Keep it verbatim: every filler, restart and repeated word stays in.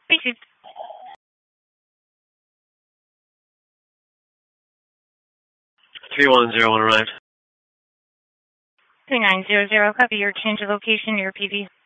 Received. three one zero one arrived. three nine zero zero, copy your change of location, your P V.